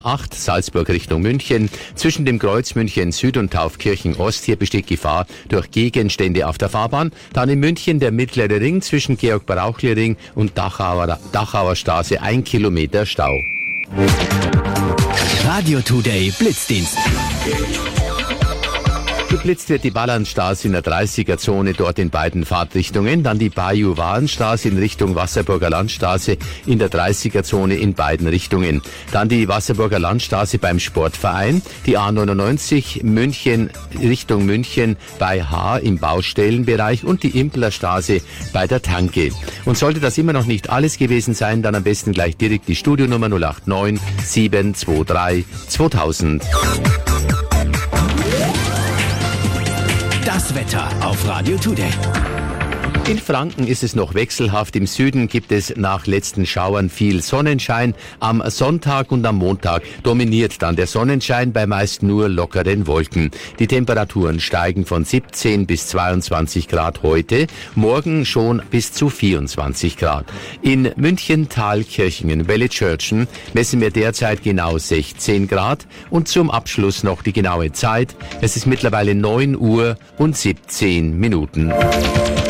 8 Salzburg Richtung München. Zwischen dem Kreuz München Süd und Taufkirchen Ost, hier besteht Gefahr durch Gegenstände auf der Fahrbahn. Dann in München der mittlere Ring zwischen Georg-Brauchli-Ring und Dachauer Straße 1 Kilometer Stau. Radio Today Blitzdienst. Geblitzt wird die Ballandstraße in der 30er-Zone, dort in beiden Fahrtrichtungen. Dann die Bayou-Warenstraße in Richtung Wasserburger Landstraße in der 30er-Zone in beiden Richtungen. Dann die Wasserburger Landstraße beim Sportverein, die A99 München Richtung München bei H im Baustellenbereich und die Implerstraße bei der Tanke. Und sollte das immer noch nicht alles gewesen sein, dann am besten gleich direkt die Studionummer 089 723 2000. Das Wetter auf Radio Today. In Franken ist es noch wechselhaft. Im Süden gibt es nach letzten Schauern viel Sonnenschein. Am Sonntag und am Montag dominiert dann der Sonnenschein bei meist nur lockeren Wolken. Die Temperaturen steigen von 17 bis 22 Grad heute, morgen schon bis zu 24 Grad. In München, Thalkirchen, Wellitschörchen messen wir derzeit genau 16 Grad. Und zum Abschluss noch die genaue Zeit. Es ist mittlerweile 9 Uhr und 17 Minuten.